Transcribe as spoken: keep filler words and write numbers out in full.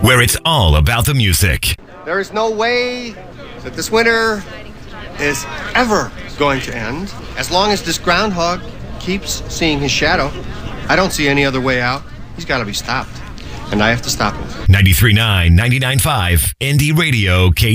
where it's all about the music. There is no way that this winter is ever going to end. As long as this groundhog keeps seeing his shadow, I don't see any other way out. He's got to be stopped, and I have to stop him. ninety-three point nine, ninety-nine point five, Indie Radio, K